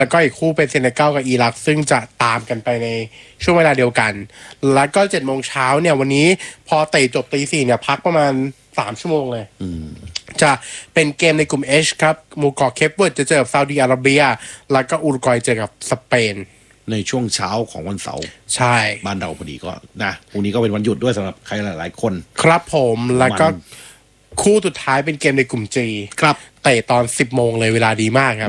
แล้วก็อีกคู่เป็นเซเนกัลกับอิรักซึ่งจะตามกันไปในช่วงเวลาเดียวกันแล้วก็7 โมงเช้าเนี่ยวันนี้พอเตะจบตี 4เนี่ยพักประมาณ3 ชั่วโมงเลยจะเป็นเกมในกลุ่ม H ครับหมู่เกาะเคปเวิร์ดจะเจอกับซาอุดิอาระเบียแล้วก็อุรุกวัยเจอกับสเปนในช่วงเช้าของวันเสาร์ใช่บ้านเราพอดีก็นะพรุ่งนี้ก็เป็นวันหยุดด้วยสำหรับใครหลายๆคนครับผมแล้วก็คู่สุดท้ายเป็นเกมในกลุ่ม G ครับเตะตอน 10 โมงเลยเวลาดีมากครับ